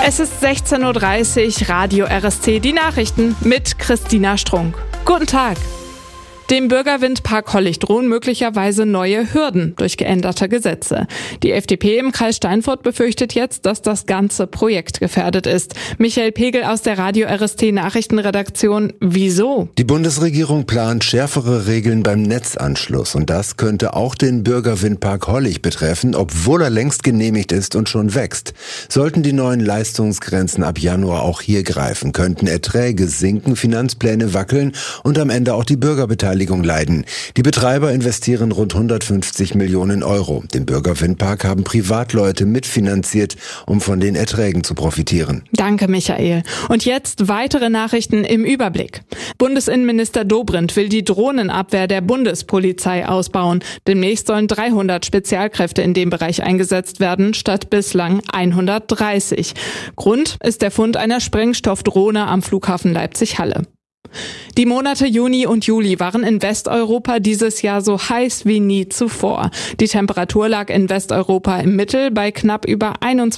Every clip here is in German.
Es ist 16:30 Uhr, Radio RST, die Nachrichten mit Christina Strunk. Guten Tag. Dem Bürgerwindpark Hollig drohen möglicherweise neue Hürden durch geänderte Gesetze. Die FDP im Kreis Steinfurt befürchtet jetzt, dass das ganze Projekt gefährdet ist. Michael Pegel aus der Radio RST Nachrichtenredaktion. Wieso? Die Bundesregierung plant schärfere Regeln beim Netzanschluss und das könnte auch den Bürgerwindpark Hollig betreffen, obwohl er längst genehmigt ist und schon wächst. Sollten die neuen Leistungsgrenzen ab Januar auch hier greifen, könnten Erträge sinken, Finanzpläne wackeln und am Ende auch die Bürgerbeteiligung leiden. Die Betreiber investieren rund 150 Millionen Euro. Den Bürgerwindpark haben Privatleute mitfinanziert, um von den Erträgen zu profitieren. Danke, Michael. Und jetzt weitere Nachrichten im Überblick. Bundesinnenminister Dobrindt will die Drohnenabwehr der Bundespolizei ausbauen. Demnächst sollen 300 Spezialkräfte in dem Bereich eingesetzt werden, statt bislang 130. Grund ist der Fund einer Sprengstoffdrohne am Flughafen Leipzig-Halle. Die Monate Juni und Juli waren in Westeuropa dieses Jahr so heiß wie nie zuvor. Die Temperatur lag in Westeuropa im Mittel bei knapp über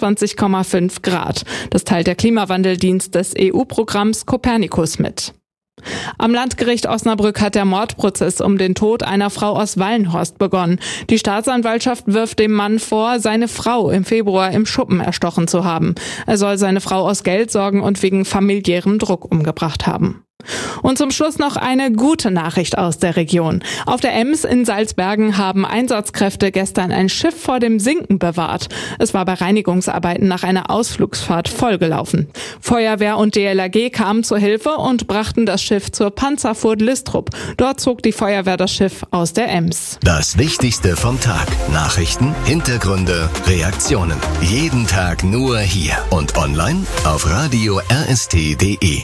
21,5 Grad. Das teilt der Klimawandeldienst des EU-Programms Copernicus mit. Am Landgericht Osnabrück hat der Mordprozess um den Tod einer Frau aus Wallenhorst begonnen. Die Staatsanwaltschaft wirft dem Mann vor, seine Frau im Februar im Schuppen erstochen zu haben. Er soll seine Frau aus Geldsorgen und wegen familiärem Druck umgebracht haben. Und zum Schluss noch eine gute Nachricht aus der Region. Auf der Ems in Salzbergen haben Einsatzkräfte gestern ein Schiff vor dem Sinken bewahrt. Es war bei Reinigungsarbeiten nach einer Ausflugsfahrt vollgelaufen. Feuerwehr und DLRG kamen zur Hilfe und brachten das Schiff zur Panzerfurt Listrup. Dort zog die Feuerwehr das Schiff aus der Ems. Das Wichtigste vom Tag. Nachrichten, Hintergründe, Reaktionen. Jeden Tag nur hier und online auf radio rst.de.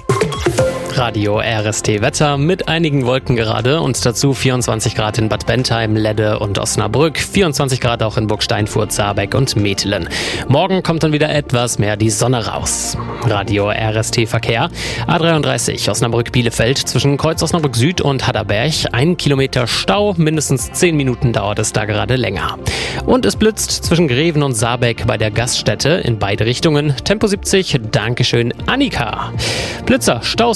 Radio RST Wetter mit einigen Wolken gerade und dazu 24 Grad in Bad Bentheim, Ledde und Osnabrück, 24 Grad auch in Burgsteinfurt, Saarbeck und Metelen. Morgen kommt dann wieder etwas mehr die Sonne raus. Radio RST Verkehr, A33 Osnabrück-Bielefeld zwischen Kreuz Osnabrück Süd und Hadderberg, 1 Kilometer Stau, mindestens 10 Minuten dauert es da gerade länger. Und es blitzt zwischen Greven und Saarbeck bei der Gaststätte in beide Richtungen, Tempo 70, Dankeschön Annika. Blitzer, Staus